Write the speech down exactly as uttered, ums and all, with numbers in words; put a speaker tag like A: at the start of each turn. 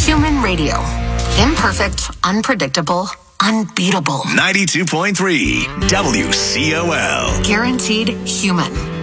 A: Human radio. Imperfect, unpredictable, unbeatable.
B: ninety-two point three W C O L.
A: Guaranteed human.